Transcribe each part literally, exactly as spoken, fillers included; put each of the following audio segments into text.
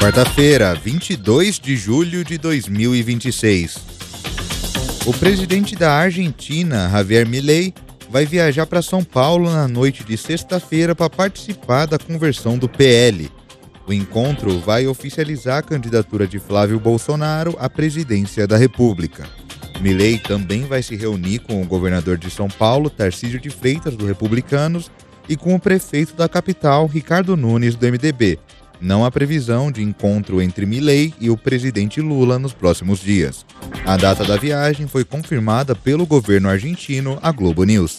Quarta-feira, vinte e dois de julho de dois mil e vinte e seis. O presidente da Argentina, Javier Milei, vai viajar para São Paulo na noite de sexta-feira para participar da conversão do P L. O encontro vai oficializar a candidatura de Flávio Bolsonaro à presidência da República. Milei também vai se reunir com o governador de São Paulo, Tarcísio de Freitas, do Republicanos, e com o prefeito da capital, Ricardo Nunes, do M D B. Não há previsão de encontro entre Milei e o presidente Lula nos próximos dias. A data da viagem foi confirmada pelo governo argentino, a Globo News.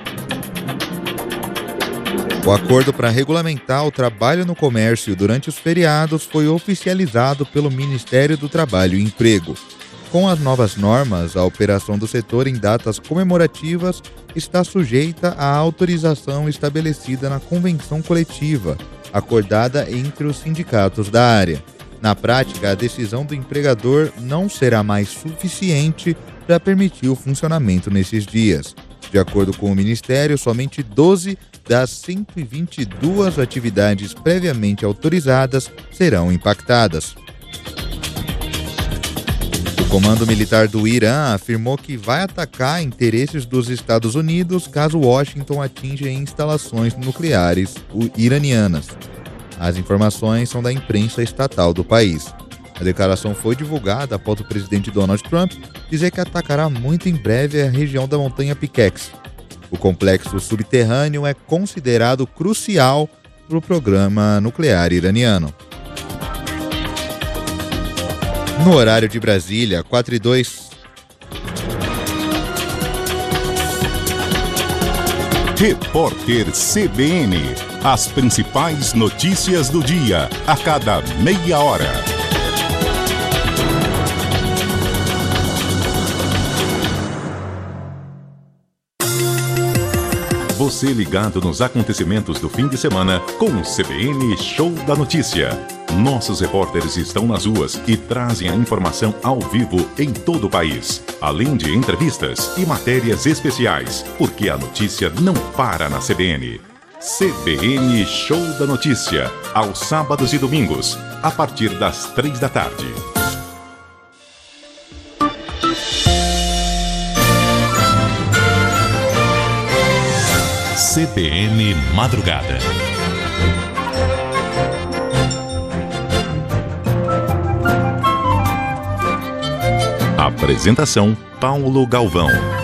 O acordo para regulamentar o trabalho no comércio durante os feriados foi oficializado pelo Ministério do Trabalho e Emprego. Com as novas normas, a operação do setor em datas comemorativas está sujeita à autorização estabelecida na convenção coletiva, acordada entre os sindicatos da área. Na prática, a decisão do empregador não será mais suficiente para permitir o funcionamento nesses dias. De acordo com o Ministério, somente doze das cento e vinte e duas atividades previamente autorizadas serão impactadas. O Comando Militar do Irã afirmou que vai atacar interesses dos Estados Unidos caso Washington atinja instalações nucleares iranianas. As informações são da imprensa estatal do país. A declaração foi divulgada após o presidente Donald Trump dizer que atacará muito em breve a região da montanha Pickex. O complexo subterrâneo é considerado crucial para o programa nuclear iraniano. No horário de Brasília, quatro e dois. Repórter C B N. As principais notícias do dia, a cada meia hora. Você ligado nos acontecimentos do fim de semana com o C B N Show da Notícia. Nossos repórteres estão nas ruas e trazem a informação ao vivo em todo o país, além de entrevistas e matérias especiais, porque a notícia não para na C B N. C B N Show da Notícia, aos sábados e domingos, a partir das três da tarde. C B N Madrugada. Apresentação Paulo Galvão.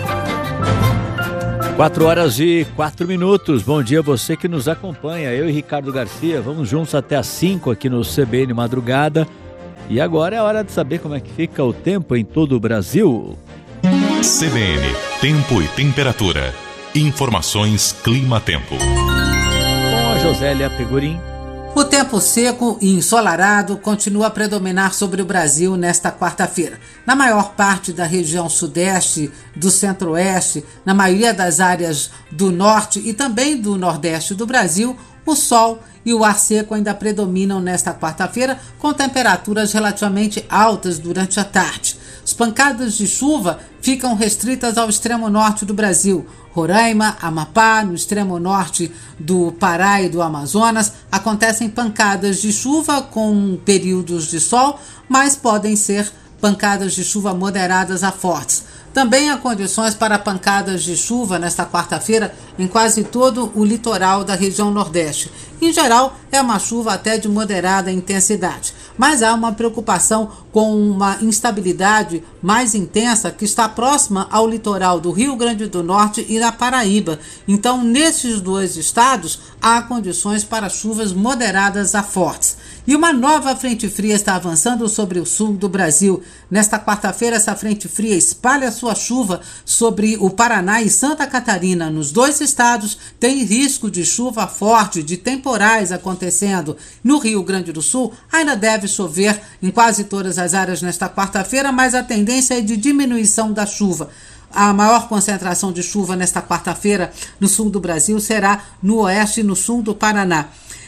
Quatro horas e quatro minutos. Bom dia a você que nos acompanha. Eu e Ricardo Garcia, vamos juntos até às cinco aqui no C B N Madrugada. E agora é hora de saber como é que fica o tempo em todo o Brasil. C B N, tempo e temperatura. Informações Clima-Tempo. Com a Josélia Pegorim. O tempo seco e ensolarado continua a predominar sobre o Brasil nesta quarta-feira. Na maior parte da região sudeste, do centro-oeste, na maioria das áreas do norte e também do nordeste do Brasil, o sol e o ar seco ainda predominam nesta quarta-feira, com temperaturas relativamente altas durante a tarde. As pancadas de chuva ficam restritas ao extremo norte do Brasil. Roraima, Amapá, no extremo norte do Pará e do Amazonas, acontecem pancadas de chuva com períodos de sol, mas podem ser pancadas de chuva moderadas a fortes. Também há condições para pancadas de chuva nesta quarta-feira em quase todo o litoral da região nordeste. Em geral, é uma chuva até de moderada intensidade, mas há uma preocupação com uma instabilidade mais intensa que está próxima ao litoral do Rio Grande do Norte e da Paraíba. Então, nesses dois estados, há condições para chuvas moderadas a fortes. E uma nova frente fria está avançando sobre o sul do Brasil. Nesta quarta-feira, essa frente fria espalha sua chuva sobre o Paraná e Santa Catarina. Nos dois estados, tem risco de chuva forte, de temporais acontecendo. No Rio Grande do Sul, ainda deve chover em quase todas as áreas nesta quarta-feira, mas a tendência é de diminuição da chuva. A maior concentração de chuva nesta quarta-feira no sul do Brasil será no oeste e no sul do Paraná.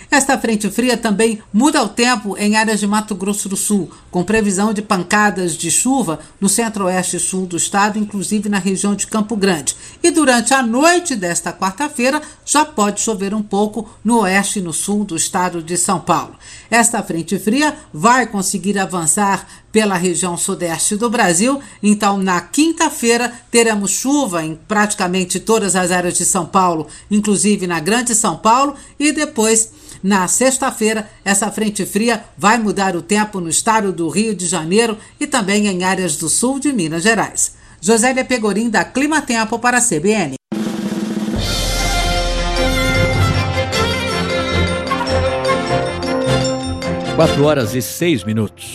Esta frente fria também muda o tempo em áreas de Mato Grosso do Sul, com previsão de pancadas de chuva no centro-oeste e sul do estado, inclusive na região de Campo Grande. E durante a noite desta quarta-feira já pode chover um pouco no oeste e no sul do estado de São Paulo. Esta frente fria vai conseguir avançar pela região sudeste do Brasil, então na quinta-feira teremos chuva em praticamente todas as áreas de São Paulo, inclusive na Grande São Paulo, e depois na sexta-feira, essa frente fria vai mudar o tempo no estado do Rio de Janeiro e também em áreas do sul de Minas Gerais. Josélia Pegorim, da Clima Tempo, para a C B N. Quatro horas e seis minutos.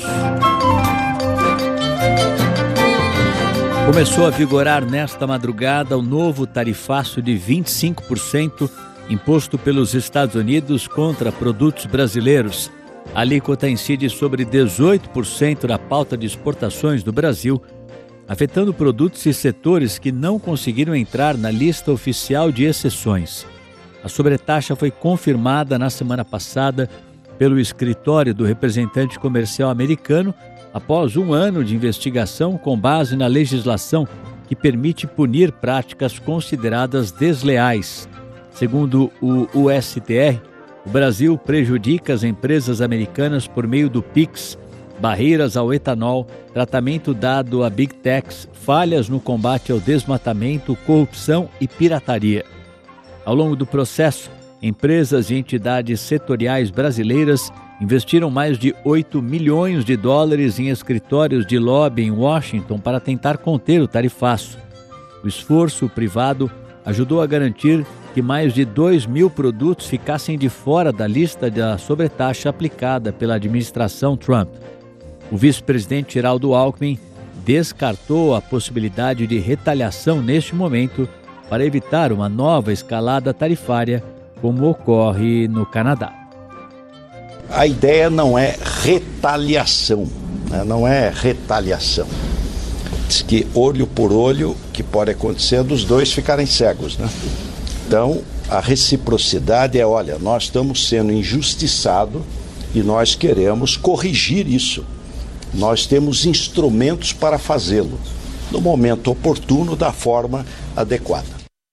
Começou a vigorar nesta madrugada o novo tarifaço de vinte e cinco por cento imposto pelos Estados Unidos contra produtos brasileiros. A alíquota incide sobre dezoito por cento da pauta de exportações do Brasil, afetando produtos e setores que não conseguiram entrar na lista oficial de exceções. A sobretaxa foi confirmada na semana passada pelo escritório do representante comercial americano após um ano de investigação com base na legislação que permite punir práticas consideradas desleais. Segundo o U S T R, o Brasil prejudica as empresas americanas por meio do PIX, barreiras ao etanol, tratamento dado a Big Techs, falhas no combate ao desmatamento, corrupção e pirataria. Ao longo do processo, empresas e entidades setoriais brasileiras investiram mais de oito milhões de dólares em escritórios de lobby em Washington para tentar conter o tarifaço. O esforço privado ajudou a garantir que mais de dois mil produtos ficassem de fora da lista da sobretaxa aplicada pela administração Trump. O vice-presidente Geraldo Alckmin descartou a possibilidade de retaliação neste momento para evitar uma nova escalada tarifária, como ocorre no Canadá. A ideia não é retaliação, né? Não é retaliação. Diz que olho por olho, que pode acontecer dos dois ficarem cegos, né? Então, a reciprocidade é, olha, nós estamos sendo injustiçados e nós queremos corrigir isso. Nós temos instrumentos para fazê-lo, no momento oportuno, da forma adequada.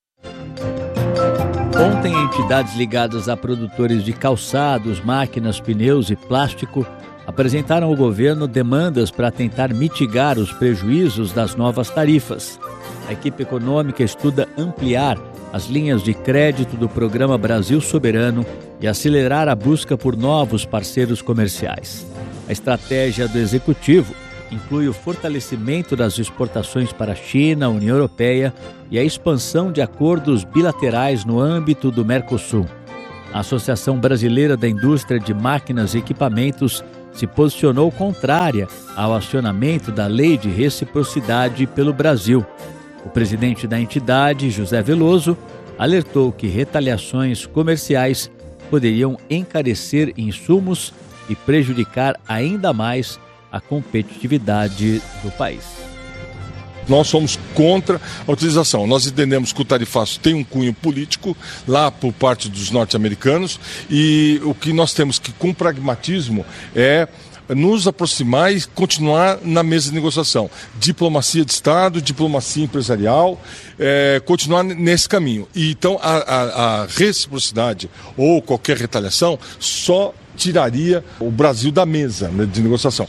Ontem, entidades ligadas a produtores de calçados, máquinas, pneus e plástico apresentaram ao governo demandas para tentar mitigar os prejuízos das novas tarifas. A equipe econômica estuda ampliar as linhas de crédito do Programa Brasil Soberano e acelerar a busca por novos parceiros comerciais. A estratégia do Executivo inclui o fortalecimento das exportações para a China, a União Europeia e a expansão de acordos bilaterais no âmbito do Mercosul. A Associação Brasileira da Indústria de Máquinas e Equipamentos se posicionou contrária ao acionamento da Lei de Reciprocidade pelo Brasil. O presidente da entidade, José Veloso, alertou que retaliações comerciais poderiam encarecer insumos e prejudicar ainda mais a competitividade do país. Nós somos contra a utilização. Nós entendemos que o tarifaço tem um cunho político lá por parte dos norte-americanos e o que nós temos que, com pragmatismo, é nos aproximar e continuar na mesa de negociação. Diplomacia de Estado, diplomacia empresarial, é, continuar nesse caminho. E, então, a, a, a reciprocidade ou qualquer retaliação só tiraria o Brasil da mesa, né, de negociação.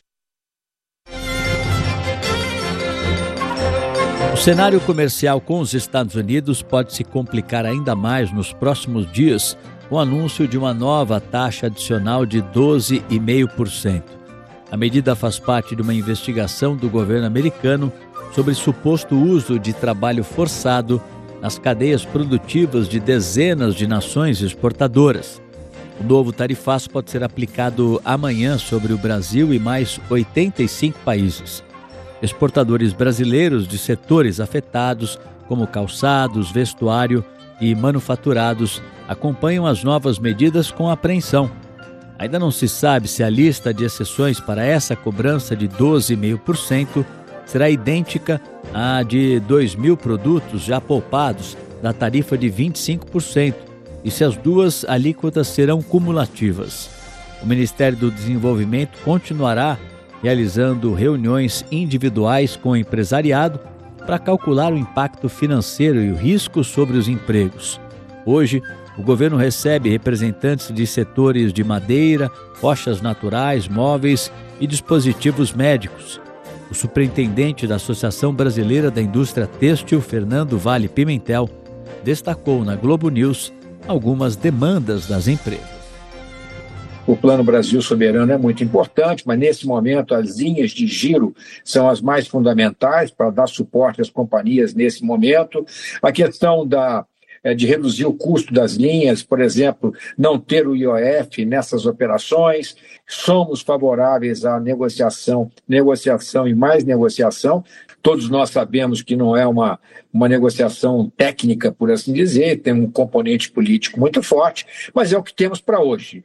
O cenário comercial com os Estados Unidos pode se complicar ainda mais nos próximos dias com o anúncio de uma nova taxa adicional de doze vírgula cinco por cento. A medida faz parte de uma investigação do governo americano sobre suposto uso de trabalho forçado nas cadeias produtivas de dezenas de nações exportadoras. O novo tarifaço pode ser aplicado amanhã sobre o Brasil e mais oitenta e cinco países. Exportadores brasileiros de setores afetados, como calçados, vestuário e manufaturados, acompanham as novas medidas com apreensão. Ainda não se sabe se a lista de exceções para essa cobrança de doze vírgula cinco por cento será idêntica à de dois mil produtos já poupados da tarifa de vinte e cinco por cento, e se as duas alíquotas serão cumulativas. O Ministério do Desenvolvimento continuará realizando reuniões individuais com o empresariado para calcular o impacto financeiro e o risco sobre os empregos. Hoje, o governo recebe representantes de setores de madeira, rochas naturais, móveis e dispositivos médicos. O superintendente da Associação Brasileira da Indústria Têxtil, Fernando Vale Pimentel, destacou na Globo News algumas demandas das empresas. O Plano Brasil Soberano é muito importante, mas nesse momento as linhas de giro são as mais fundamentais para dar suporte às companhias nesse momento. A questão da, é, de reduzir o custo das linhas, por exemplo, não ter o I O F nessas operações. Somos favoráveis à negociação, negociação e mais negociação. Todos nós sabemos que não é uma, uma negociação técnica, por assim dizer, tem um componente político muito forte, mas é o que temos para hoje.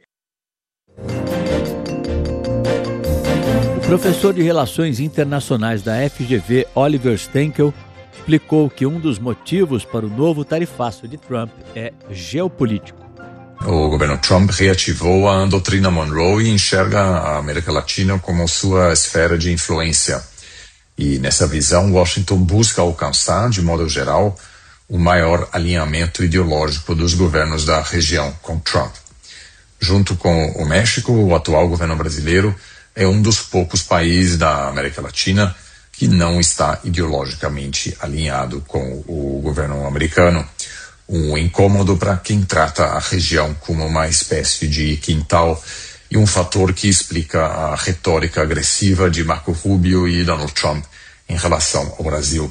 O professor de Relações Internacionais da F G V, Oliver Stenkel, explicou que um dos motivos para o novo tarifaço de Trump é geopolítico. O governo Trump reativou a doutrina Monroe e enxerga a América Latina como sua esfera de influência. E nessa visão, Washington busca alcançar, de modo geral, o maior alinhamento ideológico dos governos da região com Trump. Junto com o México, o atual governo brasileiro é um dos poucos países da América Latina que não está ideologicamente alinhado com o governo americano. Um incômodo para quem trata a região como uma espécie de quintal e um fator que explica a retórica agressiva de Marco Rubio e Donald Trump em relação ao Brasil.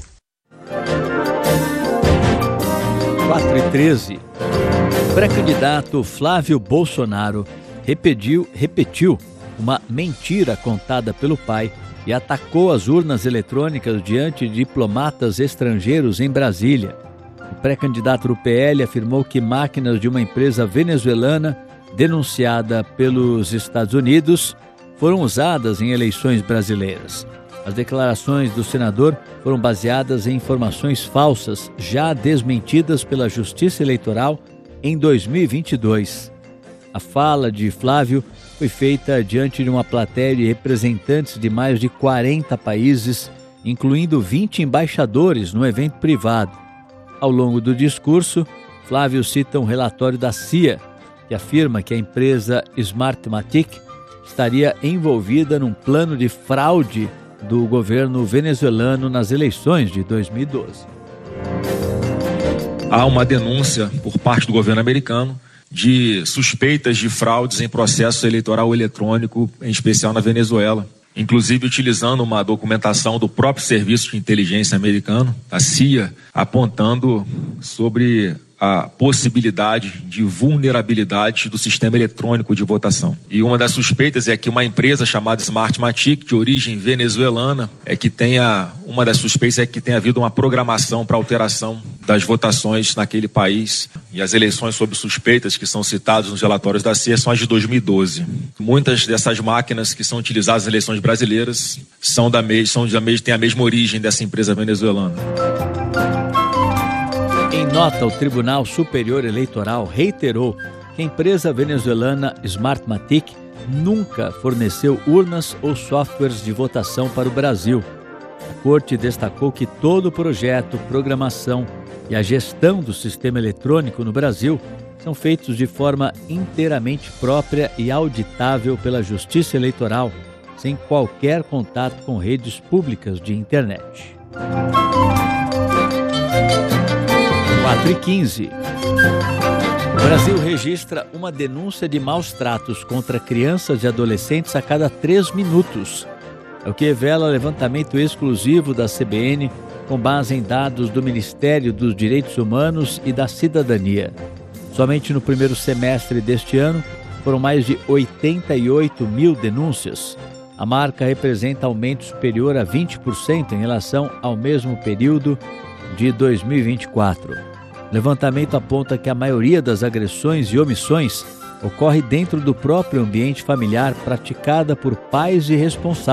quatro e treze. O pré-candidato Flávio Bolsonaro repetiu, repetiu uma mentira contada pelo pai e atacou as urnas eletrônicas diante de diplomatas estrangeiros em Brasília. O pré-candidato do P L afirmou que máquinas de uma empresa venezuelana denunciada pelos Estados Unidos foram usadas em eleições brasileiras. As declarações do senador foram baseadas em informações falsas, já desmentidas pela Justiça Eleitoral em dois mil e vinte e dois. A fala de Flávio foi feita diante de uma plateia de representantes de mais de quarenta países, incluindo vinte embaixadores no evento privado. Ao longo do discurso, Flávio cita um relatório da C I A, que afirma que a empresa Smartmatic estaria envolvida num plano de fraude do governo venezuelano nas eleições de dois mil e doze. Há uma denúncia por parte do governo americano de suspeitas de fraudes em processo eleitoral eletrônico, em especial na Venezuela, inclusive utilizando uma documentação do próprio Serviço de Inteligência americano, a C I A, apontando sobre a possibilidade de vulnerabilidade do sistema eletrônico de votação. E uma das suspeitas é que uma empresa chamada Smartmatic, de origem venezuelana, é que tenha, uma das suspeitas é que tenha havido uma programação para alteração das votações naquele país. E as eleições sob suspeitas que são citadas nos relatórios da C I A são as de dois mil e doze. Muitas dessas máquinas que são utilizadas nas eleições brasileiras são da mesma, são da mesma, têm a mesma origem dessa empresa venezuelana. Em nota, o Tribunal Superior Eleitoral reiterou que a empresa venezuelana Smartmatic nunca forneceu urnas ou softwares de votação para o Brasil. A Corte destacou que todo o projeto, programação e a gestão do sistema eletrônico no Brasil são feitos de forma inteiramente própria e auditável pela Justiça Eleitoral, sem qualquer contato com redes públicas de internet. quatro e quinze. O Brasil registra uma denúncia de maus-tratos contra crianças e adolescentes a cada três minutos. É o que revela o levantamento exclusivo da C B N com base em dados do Ministério dos Direitos Humanos e da Cidadania. Somente no primeiro semestre deste ano foram mais de oitenta e oito mil denúncias. A marca representa aumento superior a vinte por cento em relação ao mesmo período de dois mil e vinte e quatro. O levantamento aponta que a maioria das agressões e omissões ocorre dentro do próprio ambiente familiar, praticada por pais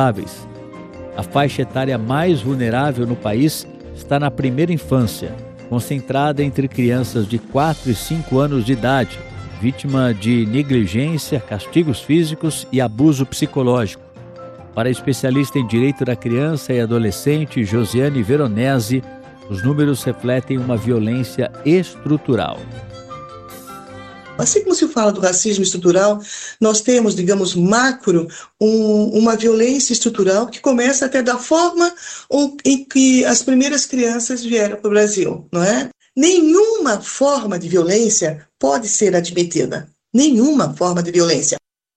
irresponsáveis. A faixa etária mais vulnerável no país está na primeira infância, concentrada entre crianças de quatro e cinco anos de idade, vítima de negligência, castigos físicos e abuso psicológico. Para a especialista em direito da criança e adolescente Josiane Veronese, os números refletem uma violência estrutural. Assim como se fala do racismo estrutural, nós temos, digamos, macro, um, uma violência estrutural que começa até da forma um, em que as primeiras crianças vieram para o Brasil, não é? Nenhuma forma de violência pode ser admitida. Nenhuma forma de violência.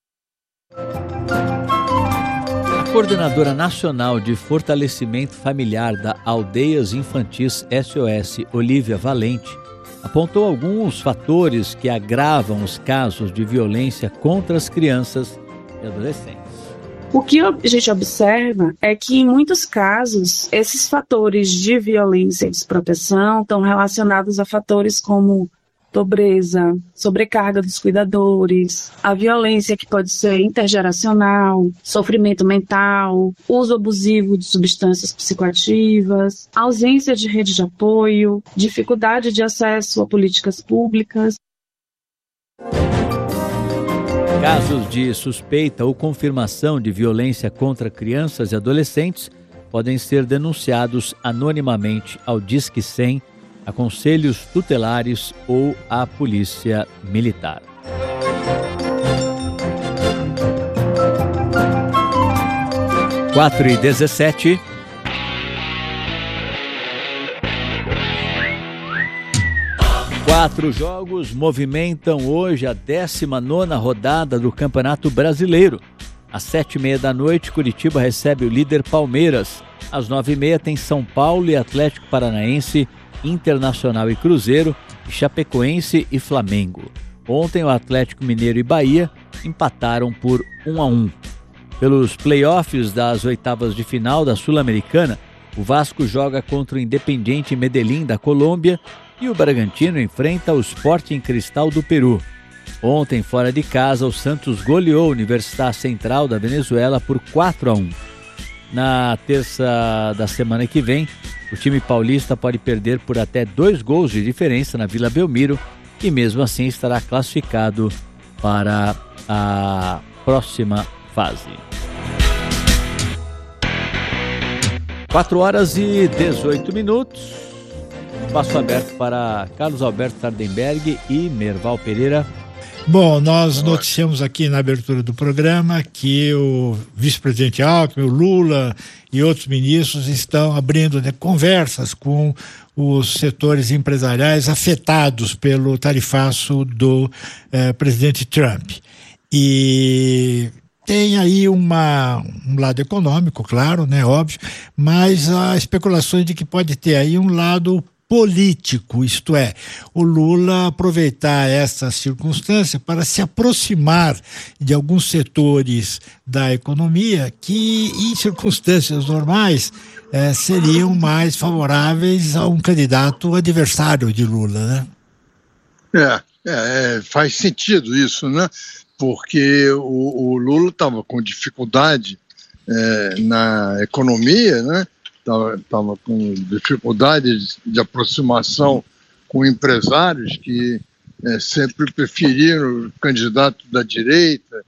A coordenadora nacional de fortalecimento familiar da Aldeias Infantis S O S, Olívia Valente, apontou alguns fatores que agravam os casos de violência contra as crianças e adolescentes. O que a gente observa é que, em muitos casos, esses fatores de violência e desproteção estão relacionados a fatores como pobreza, sobrecarga dos cuidadores, a violência que pode ser intergeracional, sofrimento mental, uso abusivo de substâncias psicoativas, ausência de rede de apoio, dificuldade de acesso a políticas públicas. Casos de suspeita ou confirmação de violência contra crianças e adolescentes podem ser denunciados anonimamente ao Disque cem, a conselhos tutelares ou à Polícia Militar. quatro e dezessete. Quatro jogos movimentam hoje a décima nona rodada do Campeonato Brasileiro. Às sete e meia da noite, Curitiba recebe o líder Palmeiras. Às nove e meia tem São Paulo e Atlético Paranaense, Internacional e Cruzeiro, e Chapecoense e Flamengo. Ontem o Atlético Mineiro e Bahia empataram por um a um. Pelos playoffs das oitavas de final da Sul-Americana, o Vasco joga contra o Independiente Medellín da Colômbia e o Bragantino enfrenta o Sporting Cristal do Peru. Ontem, fora de casa, o Santos goleou a Universidad Central da Venezuela por quatro a um. Na terça da semana que vem, o time paulista pode perder por até dois gols de diferença na Vila Belmiro e mesmo assim estará classificado para a próxima fase. quatro horas e dezoito minutos. Espaço aberto para Carlos Alberto Sardenberg e Merval Pereira. Bom, nós noticiamos aqui na abertura do programa que o vice-presidente Alckmin, o Lula e outros ministros estão abrindo, né, conversas com os setores empresariais afetados pelo tarifaço do eh, presidente Trump. E tem aí uma, um lado econômico, claro, né, óbvio, mas há especulações de que pode ter aí um lado político, isto é, o Lula aproveitar essa circunstância para se aproximar de alguns setores da economia que, em circunstâncias normais, eh, seriam mais favoráveis a um candidato adversário de Lula, né? É, é, faz sentido isso, né? Porque o, o Lula estava com dificuldade é, na economia, né? Estava com dificuldade de, de aproximação com empresários que é, sempre preferiram o candidato da direita,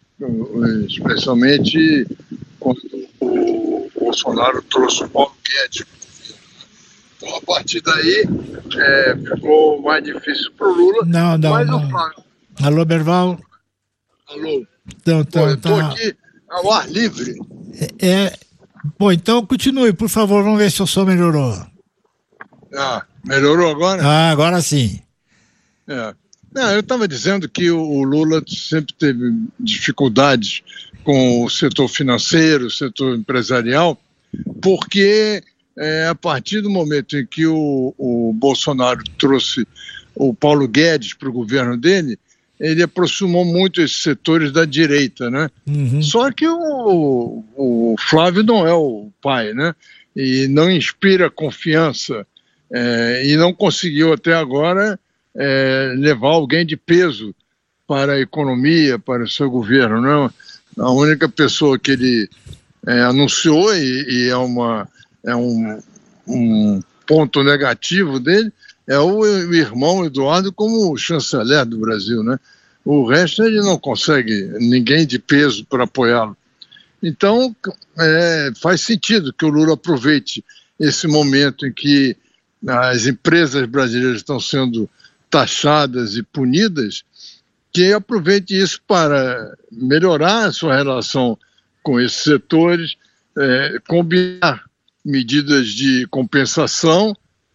especialmente quando o Bolsonaro trouxe o Paulo Guedes. Então, a partir daí, é, ficou mais difícil para o Lula. Não, não, mas não. O Flávio... Alô, Merval? Alô? Então, então, Pô, eu estou tá... aqui ao ar livre. É... é... Bom, então continue, por favor, vamos ver se o som melhorou. Ah, melhorou agora? Ah, agora sim. É. Não, eu estava dizendo que o Lula sempre teve dificuldades com o setor financeiro, o setor empresarial, porque é, a partir do momento em que o, o Bolsonaro trouxe o Paulo Guedes para o governo dele, ele aproximou muito esses setores da direita, né? Uhum. Só que o, o Flávio não é o pai, né? E não inspira confiança é, e não conseguiu até agora é, levar alguém de peso para a economia, para o seu governo, né? A única pessoa que ele é, anunciou e, e é, uma, é um, um ponto negativo dele é o, o irmão Eduardo como chanceler do Brasil, né? O resto ele não consegue ninguém de peso para apoiá-lo. Então, é, faz sentido que o Lula aproveite esse momento em que as empresas brasileiras estão sendo taxadas e punidas, que aproveite isso para melhorar a sua relação com esses setores, é, combinar medidas de compensação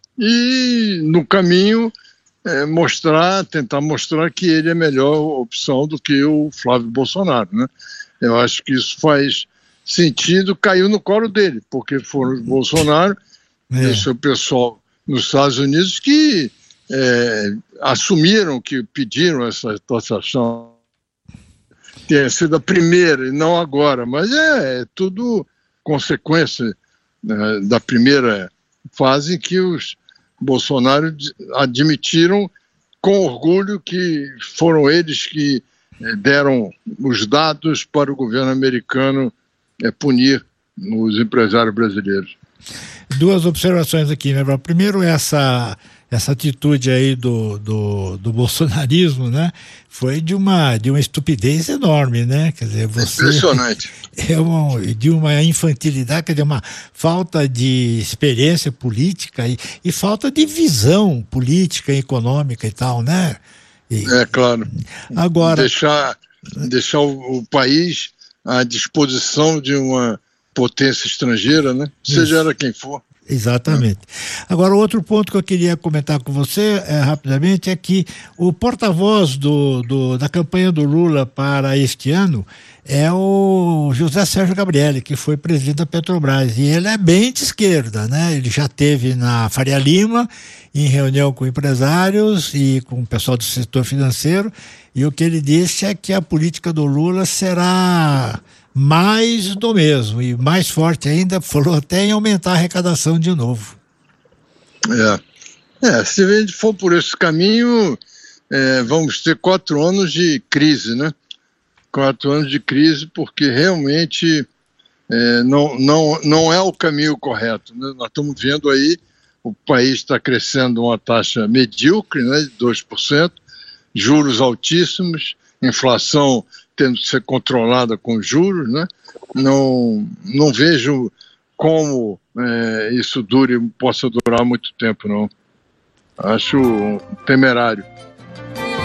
e, no caminho, é, mostrar, tentar mostrar que ele é melhor opção do que o Flávio Bolsonaro, né? Eu acho que isso faz sentido, caiu no colo dele, porque foram o Bolsonaro é. e o seu pessoal nos Estados Unidos que é, assumiram, que pediram essa taxação. Tenha sido a primeira e não agora, mas é, é tudo consequência, né, da primeira fase em que os Bolsonaro admitiram com orgulho que foram eles que deram os dados para o governo americano é, punir os empresários brasileiros. Duas observações aqui, né? Primeiro, essa, essa atitude aí do, do, do bolsonarismo, né? Foi de uma, de uma estupidez enorme, né? Quer dizer, você... Impressionante. É uma, de uma infantilidade, quer dizer, uma falta de experiência política e, e falta de visão política, econômica e tal, né? E, é claro. Agora... Deixar, deixar o, o país à disposição de uma potência estrangeira, né? Seja ela quem for. Exatamente. Agora, outro ponto que eu queria comentar com você é, rapidamente é que o porta-voz do, do, da campanha do Lula para este ano é o José Sérgio Gabrielli, que foi presidente da Petrobras, e ele é bem de esquerda, né? Ele já esteve na Faria Lima, em reunião com empresários e com o pessoal do setor financeiro, e o que ele disse é que a política do Lula será mais do mesmo, e mais forte ainda, falou até em aumentar a arrecadação de novo. É, é se a gente for por esse caminho, é, vamos ter quatro anos de crise, né? Quatro anos de crise, porque realmente é, não, não, não é o caminho correto, né? Nós estamos vendo aí, o país está crescendo uma taxa medíocre, né, de dois por cento, juros altíssimos, inflação tendo que ser controlada com juros, né? Não, não vejo como é, isso dure, possa durar muito tempo, não. Acho temerário.